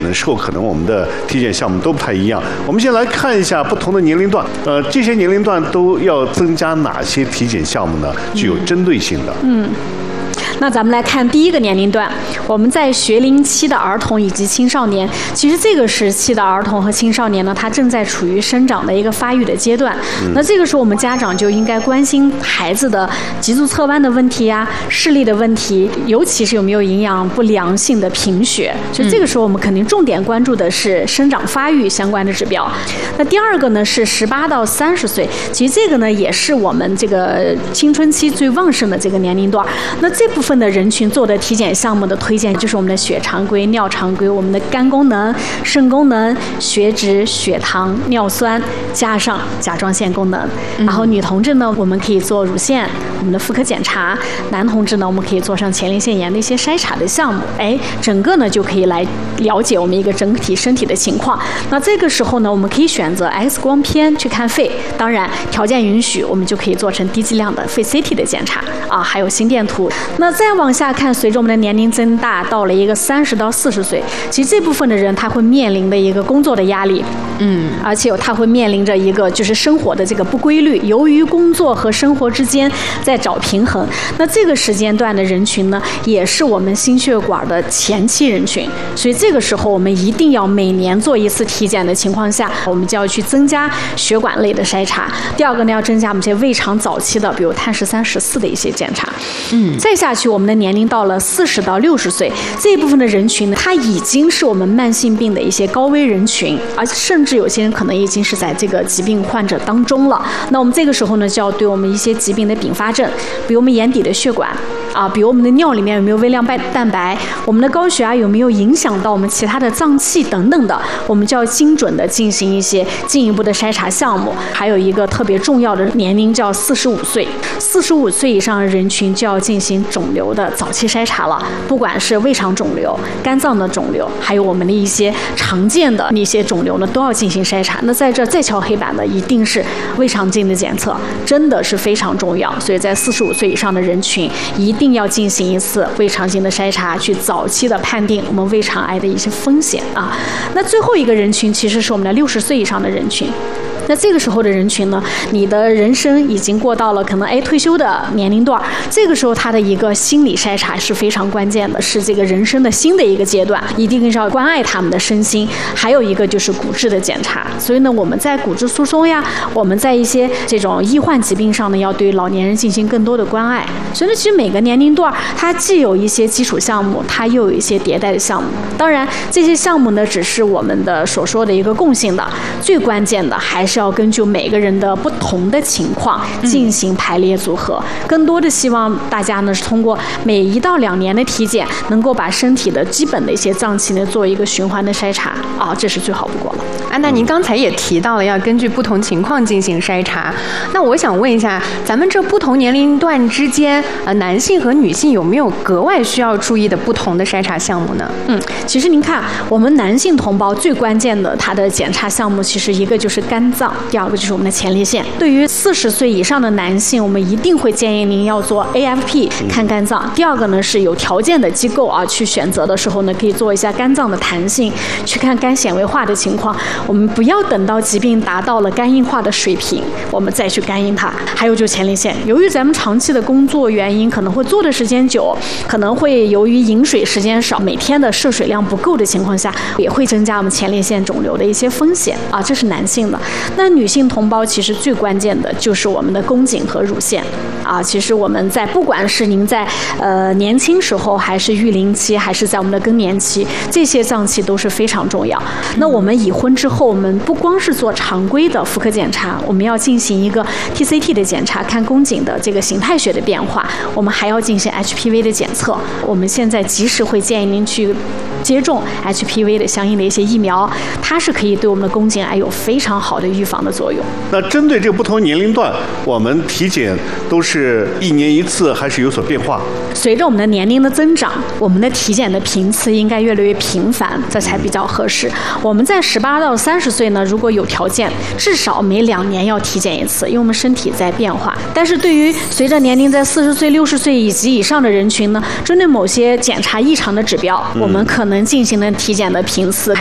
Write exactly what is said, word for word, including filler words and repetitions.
时候可能我们的体检项目都不太一样。我们先来看一下不同的年龄段，呃，这些年龄段都要增加哪些体检项目呢？具有针对性的。 嗯。那咱们来看第一个年龄段，我们在学龄期的儿童以及青少年，其实这个时期的儿童和青少年呢，他正在处于生长的一个发育的阶段。嗯、那这个时候，我们家长就应该关心孩子的脊柱侧弯的问题呀、视力的问题，尤其是有没有营养不良性的贫血。所以这个时候，我们肯定重点关注的是生长发育相关的指标。那第二个呢是十八到三十岁，其实这个呢也是我们这个青春期最旺盛的这个年龄段。那这部分的人群做的体检项目的推荐就是我们的血常规、尿常规、我们的肝功能、肾功能、血脂、血糖、尿酸，加上甲状腺功能。然后女同志呢，我们可以做乳腺、我们的妇科检查；男同志呢，我们可以做上前列腺炎的一些筛查的项目。哎，整个呢就可以来了解我们一个整体身体的情况。那这个时候呢，我们可以选择 X 光片去看肺，当然条件允许，我们就可以做成低剂量的肺 C T 的检查啊，还有心电图。那再往下看，随着我们的年龄增大，到了一个三十到四十岁，其实这部分的人他会面临的一个工作的压力，嗯，而且他会面临着一个就是生活的这个不规律，由于工作和生活之间在找平衡。那这个时间段的人群呢，也是我们心血管的前期人群，所以这个时候我们一定要每年做一次体检的情况下，我们就要去增加血管类的筛查。第二个呢，要增加我们这些胃肠早期的，比如碳十三、十四的一些检查。嗯，再下去，我们的年龄到了四十到六十岁这一部分的人群呢，它已经是我们慢性病的一些高危人群，而甚至有些人可能已经是在这个疾病患者当中了。那我们这个时候呢，就要对我们一些疾病的并发症，比如我们眼底的血管啊，比如我们的尿里面有没有微量蛋白，我们的高血压有没有影响到我们其他的脏器等等的，我们就要精准的进行一些进一步的筛查项目。还有一个特别重要的年龄叫四十五岁，四十五岁以上的人群就要进行肿瘤的早期筛查了，不管是胃肠肿瘤、肝脏的肿瘤，还有我们的一些常见的那些肿瘤呢，都要进行筛查。那在这再敲黑板的一定是胃肠镜的检测，真的是非常重要。所以在四十五岁以上的人群，一定要进行一次胃肠镜的筛查，去早期的判定我们胃肠癌的一些风险啊。那最后一个人群其实是我们的六十岁以上的人群。那这个时候的人群呢，你的人生已经过到了可能哎退休的年龄段，这个时候他的一个心理筛查是非常关键的，是这个人生的新的一个阶段，一定是要关爱他们的身心。还有一个就是骨质的检查，所以呢，我们在骨质疏松呀，我们在一些这种易患疾病上呢，要对老年人进行更多的关爱。所以呢，其实每个年龄段它既有一些基础项目，它又有一些迭代的项目。当然，这些项目呢，只是我们的所说的一个共性的，最关键的还是要根据每个人的不同的情况进行排列组合。嗯、更多的希望大家呢是通过每一到两年的体检，能够把身体的基本的一些脏器呢做一个循环的筛查啊，这是最好不过了。 啊，那您刚才也提到了要根据不同情况进行筛查，那我想问一下，咱们这不同年龄段之间，呃，男性和女性有没有格外需要注意的不同的筛查项目呢？ 嗯，其实您看，我们男性同胞最关键的他的检查项目，其实一个就是肝脏，第二个就是我们的前列腺。对于四十岁以上的男性，我们一定会建议您要做 A F P 看肝脏。第二个呢是有条件的机构啊去选择的时候呢，可以做一下肝脏的弹性，去看肝纤维化的情况。我们不要等到疾病达到了肝硬化的水平，我们再去肝硬它。还有就是前列腺，由于咱们长期的工作原因，可能会坐的时间久，可能会由于饮水时间少，每天的摄水量不够的情况下，也会增加我们前列腺肿瘤的一些风险啊，这是男性的。那女性同胞其实最关键的就是我们的宫颈和乳腺啊。其实我们在不管是您在呃年轻时候，还是育龄期，还是在我们的更年期，这些脏器都是非常重要。那我们已婚之后，我们不光是做常规的妇科检查，我们要进行一个 T C T 的检查，看宫颈的这个形态学的变化，我们还要进行 H P V 的检测。我们现在及时会建议您去接种 H P V 的相应的一些疫苗，它是可以对我们的宫颈癌有非常好的预防的作用。 那针对这个不同年龄段，我们体检都是一年一次，还是有所变化？ 随着我们的年龄的增长，我们的体检的频次应该越来越频繁，这才比较合适。我们在十八到三十岁呢，如果有条件，至少每两年要体检一次，因为我们身体在变化。但是对于随着年龄在四十岁、六十岁以及以上的人群呢，针对某些检查异常的指标，嗯、我们可能进行的体检的频次。